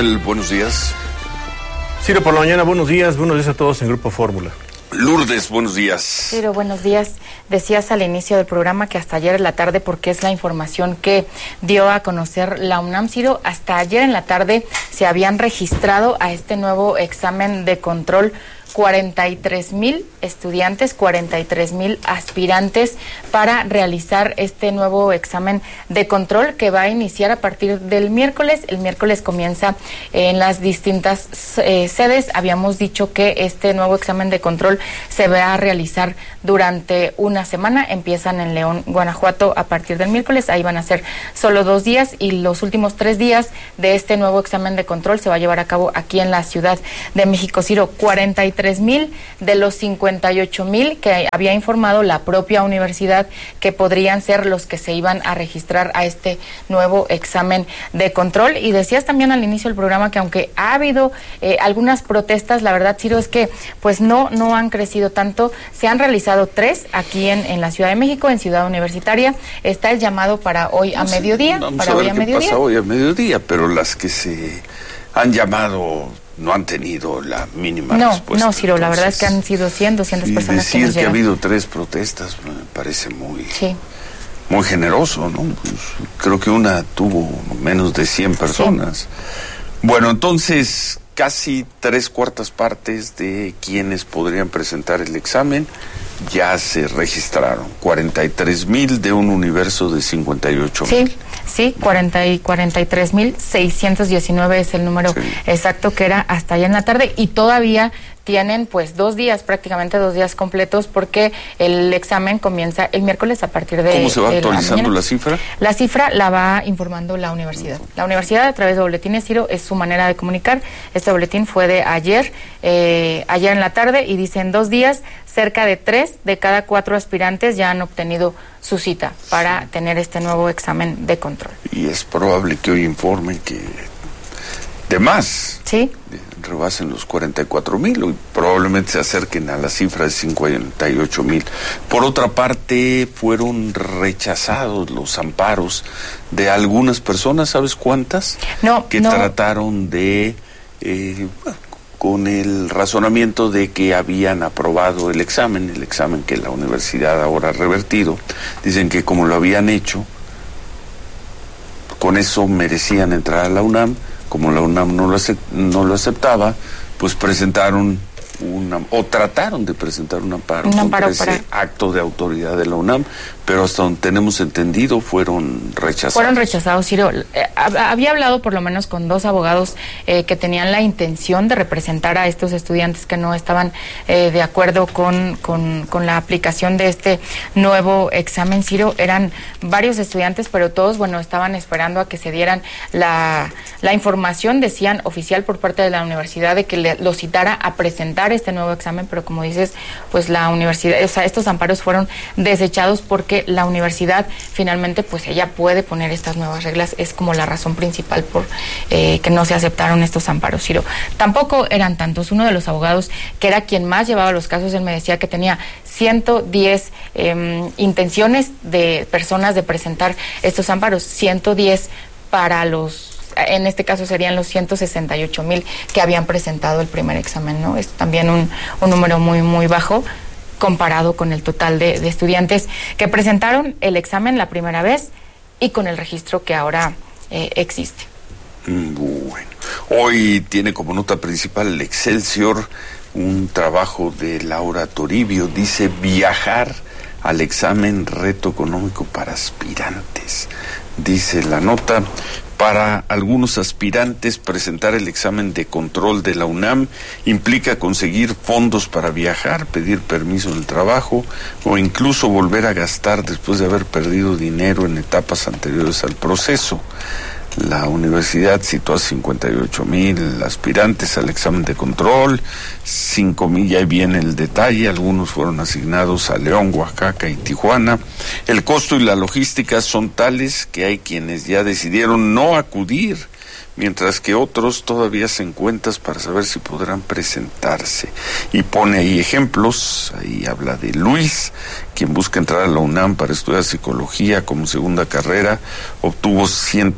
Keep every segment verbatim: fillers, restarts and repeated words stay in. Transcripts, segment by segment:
Manuel, buenos días. Ciro, por la mañana, buenos días. Buenos días a todos en Grupo Fórmula. Lourdes, buenos días. Ciro, buenos días. Decías al inicio del programa que hasta ayer en la tarde, porque es la información que dio a conocer la UNAM, Ciro, hasta ayer en la tarde se habían registrado a este nuevo examen de control cuarenta y tres mil estudiantes, cuarenta y tres mil aspirantes para realizar este nuevo examen de control que va a iniciar a partir del miércoles. El miércoles comienza en las distintas eh, sedes. Habíamos dicho que este nuevo examen de control se va a realizar durante una semana. Empiezan en León, Guanajuato, a partir del miércoles. Ahí van a ser solo dos días y los últimos tres días de este nuevo examen de control se va a llevar a cabo aquí en la Ciudad de México. Ciro, cuarenta y tres mil de los cincuenta y ocho mil que había informado la propia universidad que podrían ser los que se iban a registrar a este nuevo examen de control. Y decías también al inicio del programa que aunque ha habido eh, algunas protestas, la verdad, Ciro, es que pues no, no han crecido tanto. Se han realizado tres aquí en, en la Ciudad de México, en Ciudad Universitaria. Está el llamado para hoy a mediodía. Vamos para a ver hoy a qué mediodía. pasa hoy a mediodía, pero las que se han llamado no han tenido la mínima no, respuesta. No, Ciro, Entonces, la verdad es que han sido cien, doscientas y personas que decir nos que ha llegan. habido tres protestas me parece muy, sí. muy generoso, ¿no? Pues, creo que una tuvo menos de cien personas. Sí. Bueno, entonces, casi tres cuartas partes de quienes podrían presentar el examen ya se registraron. cuarenta y tres mil de un universo de cincuenta y ocho mil. Sí, sí, cuarenta y tres mil seiscientos diecinueve es el número sí. exacto que era hasta allá en la tarde, y todavía tienen pues dos días, prácticamente dos días completos, porque el examen comienza el miércoles a partir de... ¿Cómo se va actualizando la, la cifra? La cifra la va informando la universidad. Uh-huh. La universidad, a través de boletines, Ciro, es su manera de comunicar. Este boletín fue de ayer, eh, ayer en la tarde, y dice: en dos días, cerca de tres de cada cuatro aspirantes ya han obtenido su cita para sí. tener este nuevo examen de control. Y es probable que hoy informen que de más sí. rebasen los cuarenta y cuatro mil y probablemente se acerquen a la cifra de cincuenta y ocho mil. Por otra parte, fueron rechazados los amparos de algunas personas, ¿sabes cuántas? No, que no. trataron de, eh, con el razonamiento de que habían aprobado el examen, el examen que la universidad ahora ha revertido. Dicen que como lo habían hecho, con eso merecían entrar a la UNAM. Como la UNAM no lo, no lo aceptaba, pues presentaron una, o trataron de presentar un amparo, un amparo contra ese para... acto de autoridad de la UNAM, pero hasta donde tenemos entendido fueron rechazados. Fueron rechazados, Ciro. Eh, había hablado por lo menos con dos abogados eh, que tenían la intención de representar a estos estudiantes que no estaban eh, de acuerdo con, con, con la aplicación de este nuevo examen, Ciro. Eran varios estudiantes, pero todos, bueno, estaban esperando a que se dieran la, la información, decían, oficial por parte de la universidad, de que le, los citara a presentar este nuevo examen, pero como dices, pues la universidad, o sea, estos amparos fueron desechados porque la universidad finalmente, pues ella puede poner estas nuevas reglas. Es como la razón principal por eh, que no se aceptaron estos amparos, Ciro. Tampoco eran tantos. Uno de los abogados, que era quien más llevaba los casos, él me decía que tenía ciento diez eh, intenciones de personas de presentar estos amparos, ciento diez para los... En este caso serían los ciento sesenta y ocho mil que habían presentado el primer examen, ¿no? Es también un, un número muy, muy bajo comparado con el total de, de estudiantes que presentaron el examen la primera vez y con el registro que ahora eh, existe. Bueno, hoy tiene como nota principal el Excelsior un trabajo de Laura Toribio. Dice: viajar al examen, reto económico para aspirantes. Dice la nota: para algunos aspirantes, presentar el examen de control de la UNAM implica conseguir fondos para viajar, pedir permiso en el trabajo o incluso volver a gastar después de haber perdido dinero en etapas anteriores al proceso. La universidad citó a cincuenta y ocho mil aspirantes al examen de control, cinco mil, ya viene el detalle, algunos fueron asignados a León, Oaxaca y Tijuana. El costo y la logística son tales que hay quienes ya decidieron no acudir, mientras que otros todavía hacen cuentas para saber si podrán presentarse. Y pone ahí ejemplos, ahí habla de Luis, quien busca entrar a la UNAM para estudiar psicología como segunda carrera, obtuvo ciento cinco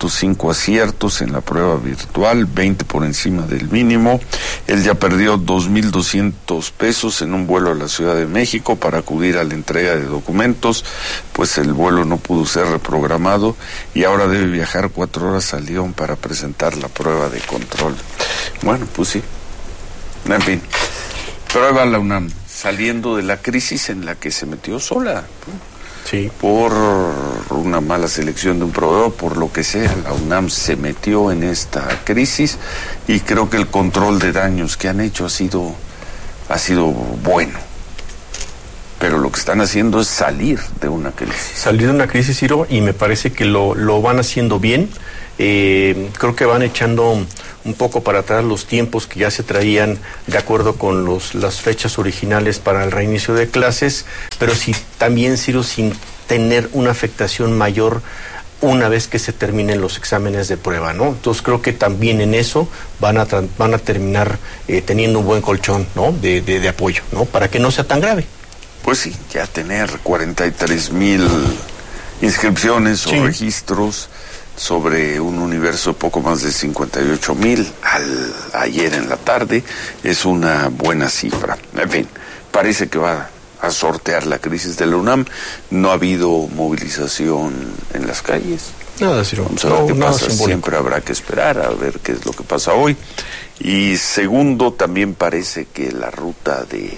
cinco aciertos en la prueba virtual, veinte por encima del mínimo. Él ya perdió dos mil doscientos pesos en un vuelo a la Ciudad de México para acudir a la entrega de documentos, pues el vuelo no pudo ser reprogramado y ahora debe viajar cuatro horas a León para presentar la prueba de control. Bueno, pues sí. En fin, pero ahí va la UNAM, saliendo de la crisis en la que se metió sola. Sí. Por una mala selección de un proveedor, por lo que sea, la UNAM se metió en esta crisis y creo que el control de daños que han hecho ha sido, ha sido bueno. Pero lo que están haciendo es salir de una crisis. Salir de una crisis, Ciro, y me parece que lo, lo van haciendo bien. Eh, creo que van echando un poco para atrás los tiempos que ya se traían de acuerdo con los, las fechas originales para el reinicio de clases, pero sí también, Ciro, sin tener una afectación mayor una vez que se terminen los exámenes de prueba, ¿no? Entonces creo que también en eso van a van a terminar eh, teniendo un buen colchón, ¿no? De, de, de apoyo, ¿no? Para que no sea tan grave. Pues sí, ya tener cuarenta y tres mil inscripciones sí. o registros sobre un universo poco más de cincuenta y ocho mil al, ayer en la tarde es una buena cifra. En fin, parece que va a sortear la crisis de la UNAM. No ha habido movilización en las calles. Nada, Ciro. Vamos a ver no, qué nada pasa. simbólico. Siempre habrá que esperar a ver qué es lo que pasa hoy. Y segundo, también parece que la ruta de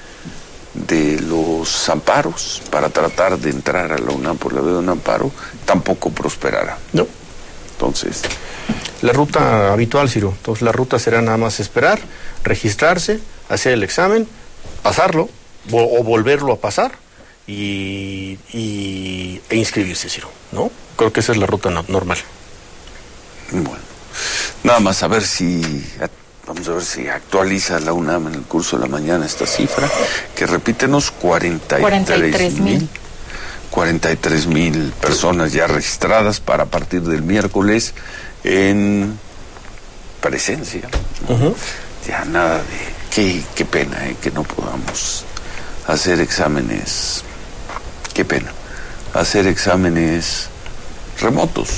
de los amparos para tratar de entrar a la UNAM por la vía de un amparo tampoco prosperará. No. Entonces, la ruta habitual, Ciro. Entonces la ruta será nada más esperar, registrarse, hacer el examen, pasarlo o, o volverlo a pasar y, y e inscribirse, Ciro, ¿no? Creo que esa es la ruta no, normal. Bueno, nada más a ver si vamos a ver si actualiza la UNAM en el curso de la mañana esta cifra, que repítenos, cuarenta y tres mil. cuarenta y tres mil personas ya registradas para a partir del miércoles en presencia. ¿No? Uh-huh. Ya nada de... Qué, qué pena, eh, que no podamos hacer exámenes. Qué pena. Hacer exámenes remotos.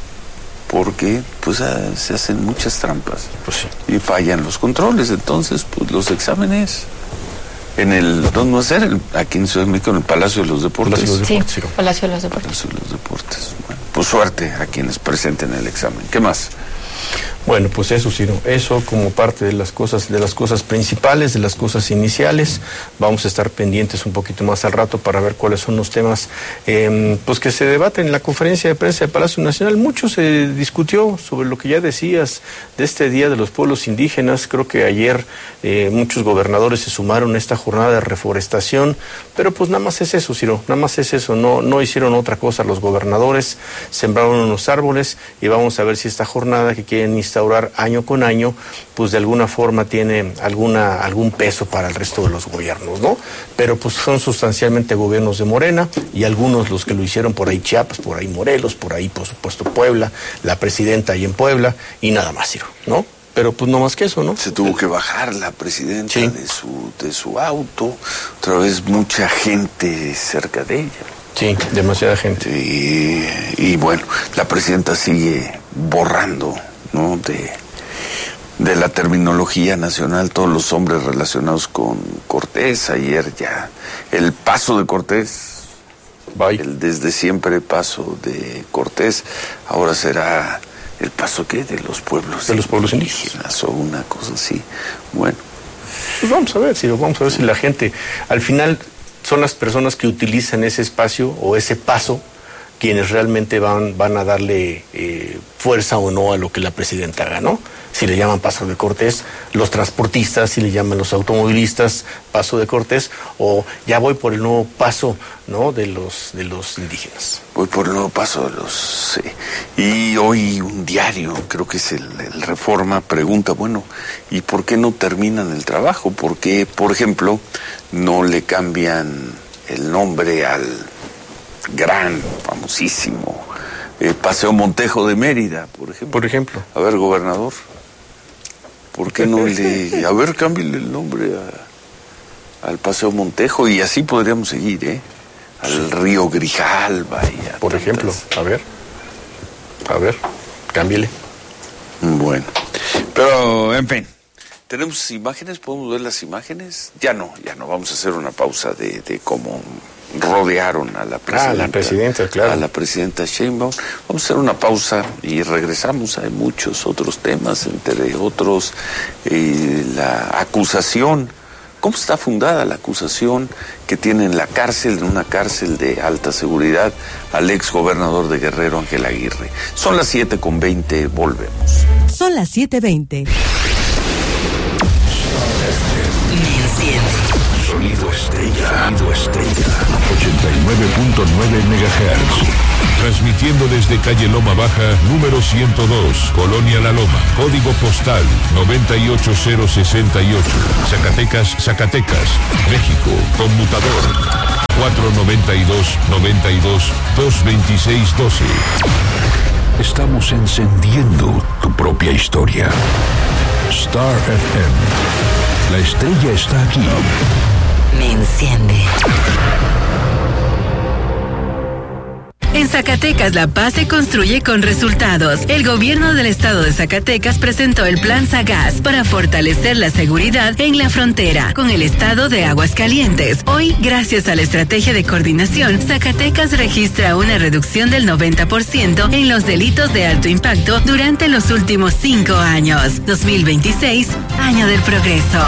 Porque pues ah, se hacen muchas trampas pues sí. y fallan los controles. Entonces, pues los exámenes en el, ¿dónde va a ser? El, aquí en Ciudad de México, en el Palacio de los Deportes. Palacio de los Deportes, sí, sí. Palacio de los Deportes. Palacio de los Deportes. Bueno, pues suerte a quienes presenten el examen. ¿Qué más? Bueno, pues eso, Ciro, eso como parte de las cosas, de las cosas principales, de las cosas iniciales. Vamos a estar pendientes un poquito más al rato para ver cuáles son los temas eh, pues que se debaten en la conferencia de prensa del Palacio Nacional. Mucho se discutió sobre lo que ya decías de este Día de los Pueblos Indígenas. Creo que ayer eh, muchos gobernadores se sumaron a esta jornada de reforestación, pero pues nada más es eso, Ciro, nada más es eso. No, no hicieron otra cosa los gobernadores, sembraron unos árboles y vamos a ver si esta jornada que quieren instaurar año con año, pues de alguna forma tiene alguna algún peso para el resto de los gobiernos, ¿no? Pero pues son sustancialmente gobiernos de Morena y algunos los que lo hicieron por ahí Chiapas, por ahí Morelos, por ahí por supuesto Puebla, la presidenta ahí en Puebla y nada más, Ciro, ¿no? Pero pues no más que eso, ¿no? Se tuvo que bajar la presidenta sí. de su de su auto, otra vez mucha gente cerca de ella. Sí, demasiada gente. Y, y bueno, la presidenta sigue borrando, ¿no? De, de la terminología nacional todos los hombres relacionados con Cortés. Ayer ya el paso de Cortés, Bye. el desde siempre paso de Cortés, ahora será el paso ¿qué? de los pueblos de los pueblos indígenas, indígenas o una cosa así. Bueno, pues vamos a ver si vamos a ver si la gente al final son las personas que utilizan ese espacio o ese paso quienes realmente van, van a darle eh, fuerza o no a lo que la presidenta haga, ¿no? Si le llaman paso de Cortés, los transportistas, si le llaman los automovilistas paso de Cortés, o ya voy por el nuevo paso, ¿no? De los, de los indígenas. Voy por el nuevo paso de los... Sí. Y hoy un diario, creo que es el, el Reforma, pregunta, bueno, ¿y por qué no terminan el trabajo? ¿Por qué, por ejemplo, no le cambian el nombre al gran, famosísimo eh, Paseo Montejo de Mérida, por ejemplo? Por ejemplo. A ver, gobernador, ¿por qué no le... A ver, cámbiale el nombre a, al Paseo Montejo y así podríamos seguir, ¿eh? Al río Grijalba y a Por tantas... ejemplo, a ver, a ver. cámbiale. Bueno, pero en fin, ¿tenemos imágenes? ¿Podemos ver las imágenes? Ya no, ya no, vamos a hacer una pausa de, de cómo rodearon a la presidenta. Ah, la presidenta, claro. A la presidenta Sheinbaum. Vamos a hacer una pausa y regresamos. Hay muchos otros temas, entre otros eh, la acusación. ¿Cómo está fundada la acusación que tiene en la cárcel, en una cárcel de alta seguridad, al ex gobernador de Guerrero, Ángel Aguirre? Son las siete con veinte, volvemos. Son las siete veinte. Sonido Estrella. Sonido Estrella. ochenta y nueve punto nueve megahertz. Transmitiendo desde calle Loma Baja, número ciento dos, Colonia La Loma. Código postal noventa y ocho cero sesenta y ocho. Zacatecas, Zacatecas, México. Conmutador cuatro noventa y dos noventa y dos dos veintiséis doce. Estamos encendiendo tu propia historia. Star F M. La estrella está aquí. Me enciende. En Zacatecas, la paz se construye con resultados. El gobierno del estado de Zacatecas presentó el Plan Sagaz para fortalecer la seguridad en la frontera con el estado de Aguascalientes. Hoy, gracias a la estrategia de coordinación, Zacatecas registra una reducción del noventa por ciento en los delitos de alto impacto durante los últimos cinco años. dos mil veintiséis, año del progreso.